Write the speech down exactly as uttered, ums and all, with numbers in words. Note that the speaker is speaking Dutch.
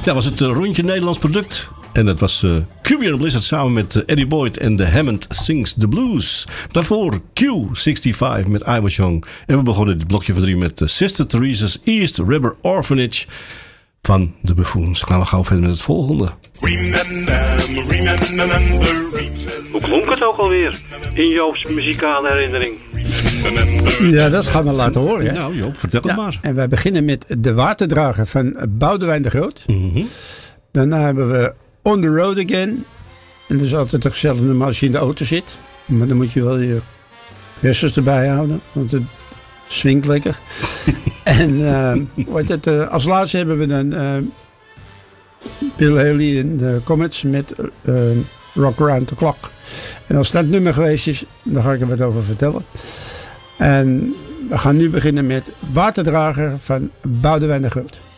Dat was het uh, rondje Nederlands product. En dat was uh, Cubian and Blizzard samen met uh, Eddie Boyd en de Hammond Sings the Blues. Daarvoor Q vijfenzestig met I Was Young. En we begonnen dit blokje van drie met uh, Sister Theresa's East River Orphanage van de Buffoons. Gaan we gauw verder met het volgende. Hoe klonk het ook alweer in Joop's muzikale herinnering? Ja, dat gaan we laten horen. Hè? Nou Joop, vertel het ja, maar. En wij beginnen met De Waterdrager van Boudewijn de Groot. Mm-hmm. Daarna hebben we On the Road Again. En dat is altijd hetzelfde nummer als je in de auto zit. Maar dan moet je wel je hersens erbij houden. Want het swingt lekker. en uh, wat het, uh, als laatste hebben we dan uh, Bill Haley en de Comets met uh, Rock Around the Clock. En als dat nummer geweest is, dan ga ik er wat over vertellen. En we gaan nu beginnen met Waterdrager van Boudewijn de Groot.